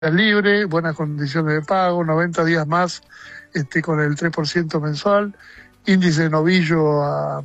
libre, buenas condiciones de pago, 90 días más con el 3% mensual, índice de novillo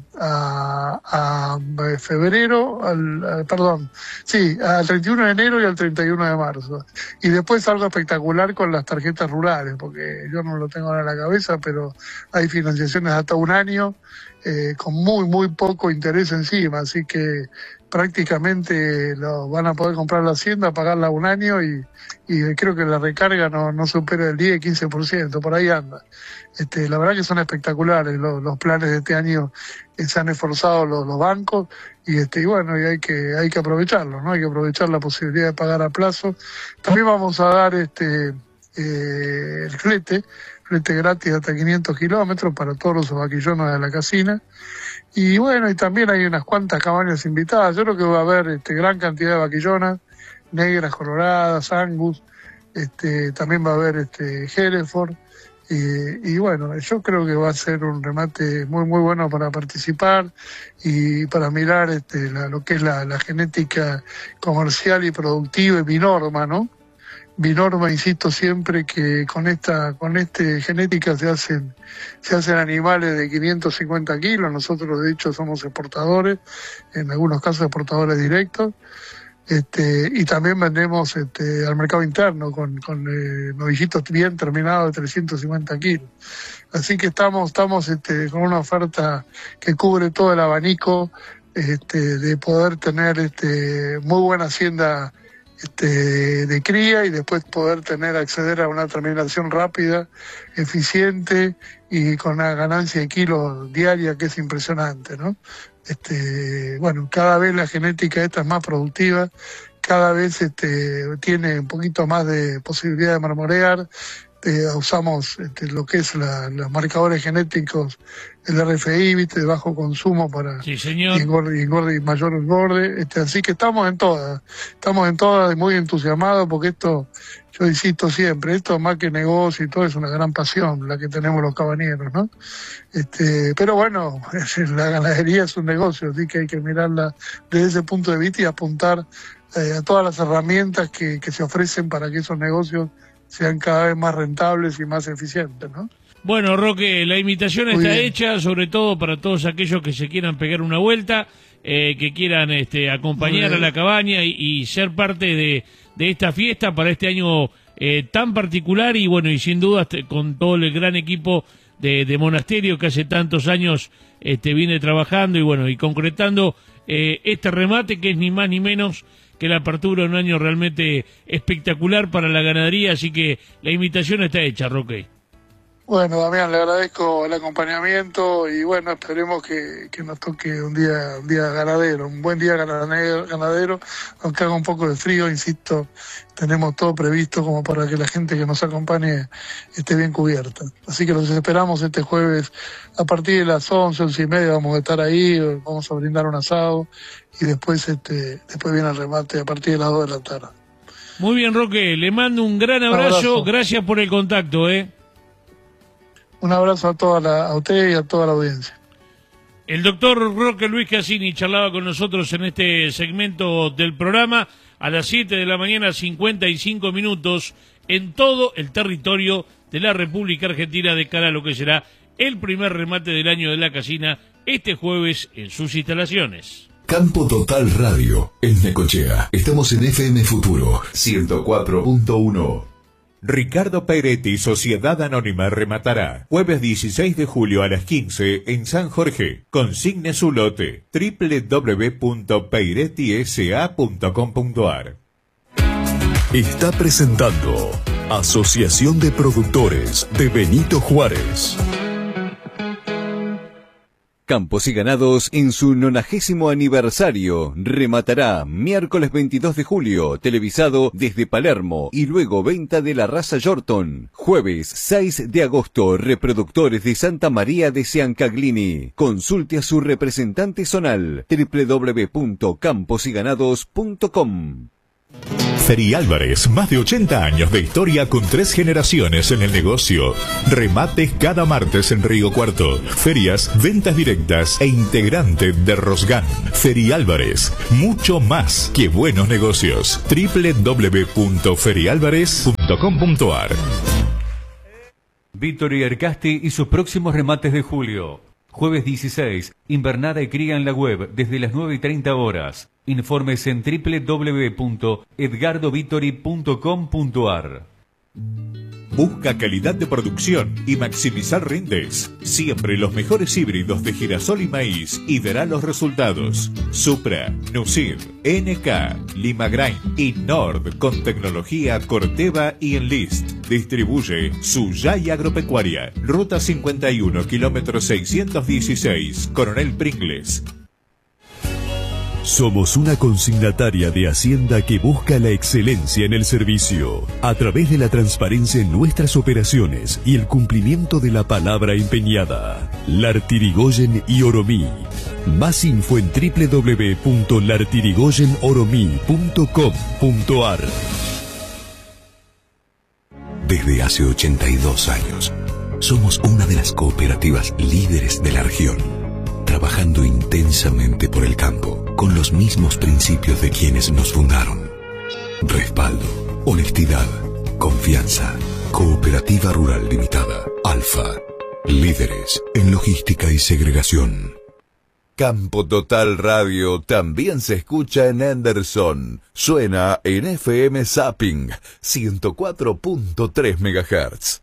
a febrero, al 31 de enero y al 31 de marzo. Y después algo espectacular con las tarjetas rurales, porque yo no lo tengo ahora en la cabeza, pero hay financiaciones hasta un año, con muy poco interés encima, así que prácticamente lo van a poder comprar la hacienda, pagarla un año y creo que la recarga no supera el 10-15%, por ahí anda. La verdad que son espectaculares los planes de este año, se han esforzado los bancos y bueno, y hay que aprovecharlo, ¿no? Hay que aprovechar la posibilidad de pagar a plazo. También vamos a dar el flete gratis hasta 500 kilómetros para todos los vaquillones de la casina. Y bueno, y también hay unas cuantas cabañas invitadas. Yo creo que va a haber gran cantidad de vaquillonas, negras, coloradas, Angus, también va a haber Hereford. Y bueno, yo creo que va a ser un remate muy bueno para participar y para mirar lo que es la genética comercial y productiva y binorma, ¿no? Binorma, insisto siempre que con genética se hacen animales de 550 kilos. Nosotros de hecho somos exportadores, en algunos casos exportadores directos. Y también vendemos al mercado interno con novillitos bien terminados de 350 kilos. Así que estamos con una oferta que cubre todo el abanico de poder tener muy buena hacienda de cría y después poder acceder a una terminación rápida, eficiente y con una ganancia de kilos diaria que es impresionante, ¿no? Bueno, cada vez la genética esta es más productiva, cada vez tiene un poquito más de posibilidad de marmorear. Usamos lo que es los marcadores genéticos, el RFI, de bajo consumo para sí, señor. engorde y mayor engorde. Así que estamos en todas muy entusiasmados porque esto, yo insisto siempre, esto más que negocio y todo es una gran pasión la que tenemos los cabañeros, ¿no? Pero bueno, la ganadería es un negocio, así que hay que mirarla desde ese punto de vista y apuntar a todas las herramientas que se ofrecen para que esos negocios sean cada vez más rentables y más eficientes, ¿no? Bueno, Roque, la invitación está hecha, sobre todo para todos aquellos que se quieran pegar una vuelta, que quieran acompañar a la cabaña y ser parte de esta fiesta para este año tan particular y bueno, y sin duda con todo el gran equipo de Monasterio que hace tantos años viene trabajando y bueno, y concretando este remate que es ni más ni menos que la apertura de un año realmente espectacular para la ganadería, así que la invitación está hecha, Roque. Bueno, Damián, le agradezco el acompañamiento y bueno, esperemos que nos toque un día ganadero, un buen día ganadero, aunque haga un poco de frío, insisto, tenemos todo previsto como para que la gente que nos acompañe esté bien cubierta. Así que los esperamos este jueves a partir de las 11:30, vamos a estar ahí, vamos a brindar un asado y después viene el remate a partir de las 2 de la tarde. Muy bien, Roque, le mando un gran abrazo. Gracias por el contacto, Un abrazo a usted y a toda la audiencia. El doctor Roque Luis Cassini charlaba con nosotros en este segmento del programa a las 7 de la mañana, 55 minutos, en todo el territorio de la República Argentina de cara a lo que será el primer remate del año de la casina este jueves en sus instalaciones. Campo Total Radio, en Necochea. Estamos en FM Futuro 104.1. Ricardo Peretti, Sociedad Anónima, rematará jueves 16 de julio a las 15 en San Jorge. Consigne su lote www.peirettisa.com.ar. Está presentando Asociación de Productores de Benito Juárez. Campos y Ganados en su 90º aniversario rematará miércoles 22 de julio, televisado desde Palermo y luego venta de la raza Yorkton. Jueves 6 de agosto, reproductores de Santa María de Ciancaglini. Consulte a su representante zonal www.camposyganados.com. Feri Álvarez, más de 80 años de historia con 3 generaciones en el negocio. Remates cada martes en Río Cuarto. Ferias, ventas directas e integrante de Rosgan. Feri Álvarez, mucho más que buenos negocios. www.ferialvarez.com.ar. Víctor Ercasti y sus próximos remates de julio. Jueves 16, invernada y cría en la web desde las 9:30 horas. Informes en www.edgardovitori.com.ar. Busca calidad de producción y maximizar rindes. Siempre los mejores híbridos de girasol y maíz y verá los resultados. Supra, Nucir, NK, Limagrain y Nord con tecnología Corteva y Enlist. Distribuye Suyay Agropecuaria. Ruta 51, kilómetro 616, Coronel Pringles. Somos una consignataria de Hacienda que busca la excelencia en el servicio, a través de la transparencia en nuestras operaciones y el cumplimiento de la palabra empeñada. Lartirigoyen y Oromí. Más info en www.lartirigoyenoromí.com.ar. Desde hace 82 años, somos una de las cooperativas líderes de la región, trabajando intensamente por el campo, con los mismos principios de quienes nos fundaron. Respaldo, honestidad, confianza. Cooperativa Rural Limitada, Alfa. Líderes en logística y segregación. Campo Total Radio también se escucha en Henderson. Suena en FM Zapping 104.3 MHz.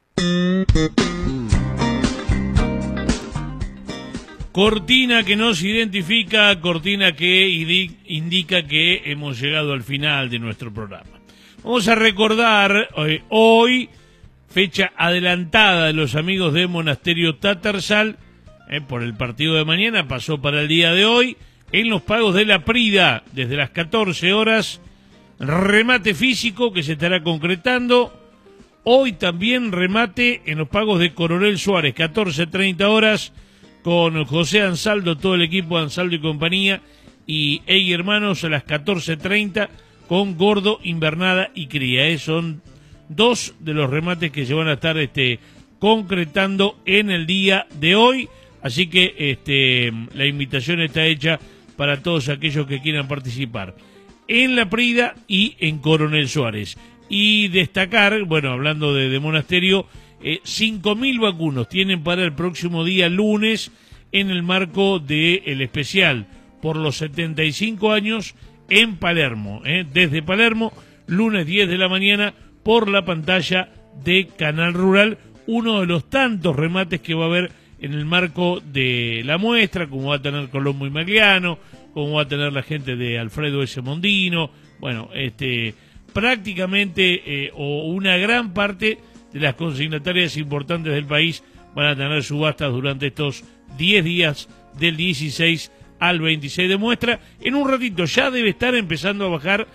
Cortina que nos identifica, cortina que indica que hemos llegado al final de nuestro programa. Vamos a recordar hoy, fecha adelantada de los amigos de Monasterio Tatarsal, por el partido de mañana, pasó para el día de hoy, en los pagos de la Prida, desde las 14 horas, remate físico que se estará concretando. Hoy también remate en los pagos de Coronel Suárez, 14:30 horas, con José Ansaldo, todo el equipo de Ansaldo y compañía, y Ey Hermanos a las 14:30 con Gordo, Invernada y Cría. Son dos de los remates que se van a estar concretando en el día de hoy, así que la invitación está hecha para todos aquellos que quieran participar en la Prida y en Coronel Suárez. Y destacar, bueno, hablando de Monasterio, 5.000 vacunos tienen para el próximo día lunes en el marco del especial por los 75 años en Palermo. Desde Palermo, lunes 10 de la mañana por la pantalla de Canal Rural, uno de los tantos remates que va a haber en el marco de la muestra, como va a tener Colombo y Magliano, como va a tener la gente de Alfredo S. Mondino, bueno, prácticamente o una gran parte de las consignatarias importantes del país van a tener subastas durante estos 10 días del 16 al 26 de muestra. En un ratito ya debe estar empezando a bajar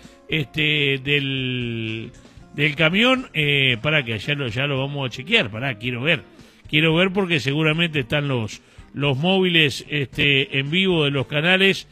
del camión, para que ya lo vamos a chequear, quiero ver porque seguramente están los móviles en vivo de los canales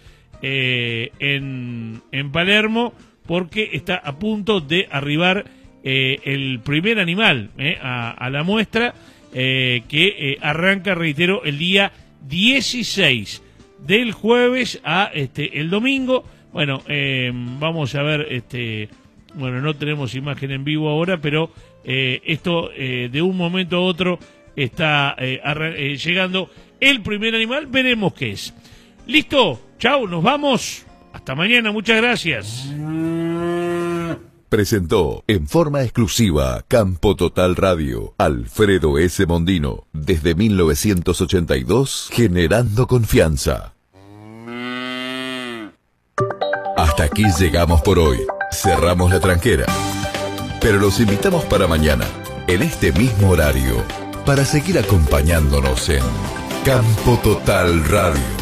en Palermo, porque está a punto de arribar el primer animal a la muestra, que arranca, reitero, el día 16 del jueves a el domingo. Bueno, vamos a ver, bueno, no tenemos imagen en vivo ahora, pero esto de un momento a otro está llegando el primer animal, veremos qué es. Listo, chau, nos vamos, hasta mañana, muchas gracias. Presentó en forma exclusiva Campo Total Radio, Alfredo S. Mondino, desde 1982, generando confianza. Hasta aquí llegamos por hoy, cerramos la tranquera, pero los invitamos para mañana, en este mismo horario, para seguir acompañándonos en Campo Total Radio.